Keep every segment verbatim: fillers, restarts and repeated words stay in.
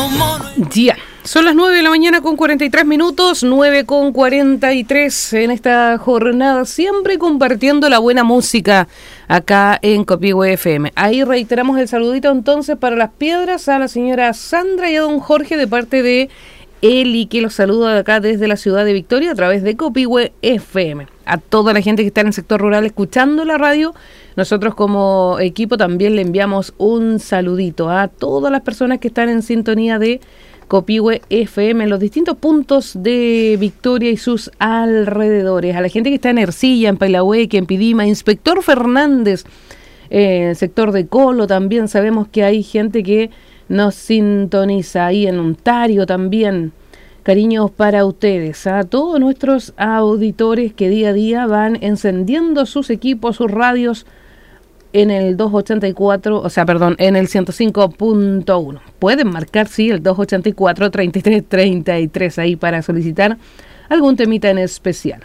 Ya, son las nueve de la mañana con cuarenta y tres minutos, nueve con cuarenta y tres en esta jornada, siempre compartiendo la buena música acá en Copihue F M. Ahí reiteramos el saludito entonces para Las Piedras a la señora Sandra y a don Jorge de parte de Eli, que los saluda acá desde la ciudad de Victoria a través de Copihue F M. A toda la gente que está en el sector rural escuchando la radio, nosotros como equipo también le enviamos un saludito a todas las personas que están en sintonía de Copihue F M en los distintos puntos de Victoria y sus alrededores. A la gente que está en Ercilla, en Pailahueque, en Pidima, Inspector Fernández, eh, en el sector de Colo también sabemos que hay gente que nos sintoniza ahí en Ontario también. Cariños para ustedes, a todos nuestros auditores que día a día van encendiendo sus equipos, sus radios en el doscientos ochenta y cuatro, o sea, perdón, en el ciento cinco punto uno. Pueden marcar, sí, el doscientos ochenta y cuatro, treinta y tres treinta y tres ahí para solicitar algún temita en especial.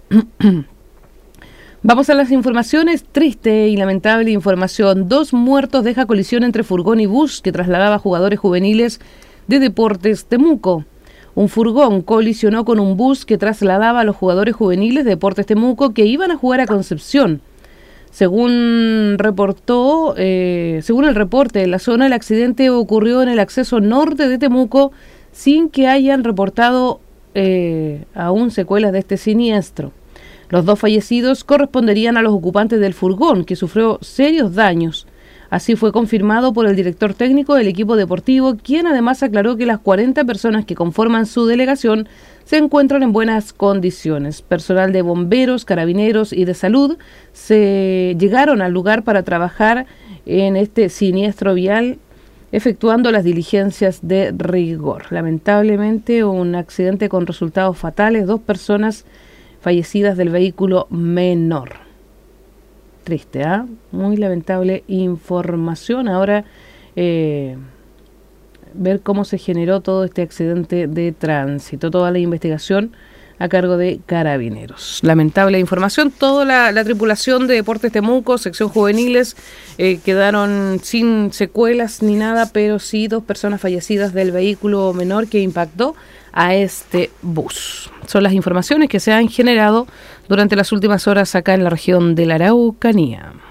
Vamos a las informaciones. Triste y lamentable información. Dos muertos deja colisión entre furgón y bus que trasladaba jugadores juveniles de Deportes Temuco. Un furgón colisionó con un bus que trasladaba a los jugadores juveniles de Deportes Temuco que iban a jugar a Concepción. Según reportó, eh, según el reporte de la zona, el accidente ocurrió en el acceso norte de Temuco sin que hayan reportado eh, aún secuelas de este siniestro. Los dos fallecidos corresponderían a los ocupantes del furgón, que sufrió serios daños. Así fue confirmado por el director técnico del equipo deportivo, quien además aclaró que las cuarenta personas que conforman su delegación se encuentran en buenas condiciones. Personal de bomberos, carabineros y de salud se llegaron al lugar para trabajar en este siniestro vial, efectuando las diligencias de rigor. Lamentablemente, un accidente con resultados fatales, dos personas fallecidas del vehículo menor. Triste, ¿ah? ¿eh? Muy lamentable información. Ahora, eh, ver cómo se generó todo este accidente de tránsito, toda la investigación a cargo de Carabineros. Lamentable información. Toda la, la tripulación de Deportes Temuco, sección juveniles, eh, quedaron sin secuelas ni nada, pero sí dos personas fallecidas del vehículo menor que impactó a este bus. Son las informaciones que se han generado durante las últimas horas acá en la región de la Araucanía.